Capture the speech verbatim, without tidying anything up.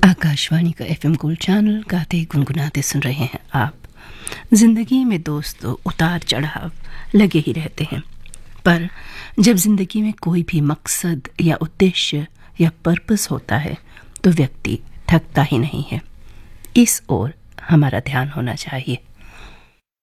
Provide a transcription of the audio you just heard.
आकाशवाणी का FM gold channel गाते गुनगुनाते सुन रहे हैं आप। ज़िंदगी में दोस्तों उतार चढ़ाव लगे ही रहते हैं, पर जब ज़िंदगी में कोई भी मकसद या उद्देश्य या पर्पस होता है तो व्यक्ति थकता ही नहीं है। इस ओर हमारा ध्यान होना चाहिए।